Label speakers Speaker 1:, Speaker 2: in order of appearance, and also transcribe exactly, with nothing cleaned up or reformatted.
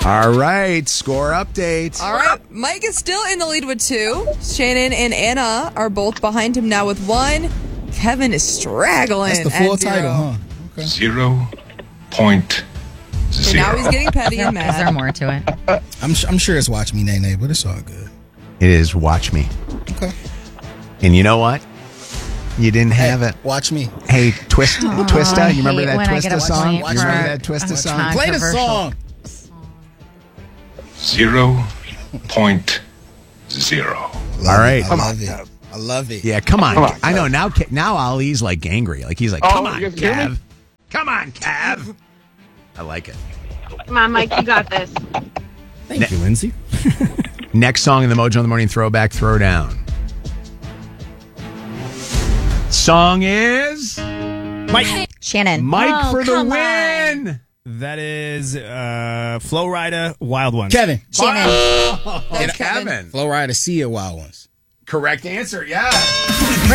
Speaker 1: All right, score update.
Speaker 2: All right, Mike is still in the lead with two. Shannon and Anna are both behind him now with one. Kevin is straggling.
Speaker 3: That's the full
Speaker 2: at zero.
Speaker 3: title, huh? Okay.
Speaker 4: Zero point
Speaker 2: Okay,
Speaker 4: zero.
Speaker 2: now he's getting petty and
Speaker 5: Is there
Speaker 2: mad.
Speaker 5: more to it?
Speaker 3: I'm, I'm sure it's Watch Me, Nene, but it's all good.
Speaker 1: It is Watch Me.
Speaker 3: Okay.
Speaker 1: And you know what? You didn't have
Speaker 3: Hey,
Speaker 1: it.
Speaker 3: Watch Me.
Speaker 1: Hey, Twist, Twista,
Speaker 5: I
Speaker 1: you remember
Speaker 5: hate
Speaker 1: that
Speaker 5: when I
Speaker 1: Twista
Speaker 5: gotta watch
Speaker 1: song?
Speaker 5: me
Speaker 1: You
Speaker 3: for
Speaker 1: remember that Twista
Speaker 5: a
Speaker 1: song?
Speaker 5: con-
Speaker 3: Play the
Speaker 5: Controversial.
Speaker 3: song.
Speaker 4: Zero point zero.
Speaker 3: Love
Speaker 1: All right.
Speaker 3: It. I
Speaker 1: Come
Speaker 3: love it. I love it.
Speaker 1: Yeah, come on.
Speaker 6: Come on,
Speaker 1: I know now. Ke- Now Ali's like angry. Like he's like,
Speaker 6: Oh,
Speaker 1: come on,
Speaker 6: you guys hear me?
Speaker 1: Kev. Come on, Kev. I like it.
Speaker 7: Come on, Mike, you got this.
Speaker 8: Thank you, Lindsay.
Speaker 1: Next song in the Mojo in the Morning Throwback Throwdown. Song is
Speaker 8: Mike.
Speaker 5: Shannon.
Speaker 1: Mike
Speaker 5: Oh,
Speaker 1: for the
Speaker 5: come
Speaker 1: win.
Speaker 5: on.
Speaker 8: That is uh, Flow Rida, Wild Ones.
Speaker 3: Kevin.
Speaker 5: Shannon.
Speaker 1: Oh,
Speaker 2: That's
Speaker 1: Kevin.
Speaker 2: Kevin.
Speaker 3: Flow Rider, See It Wild Ones.
Speaker 1: Correct answer. Yeah.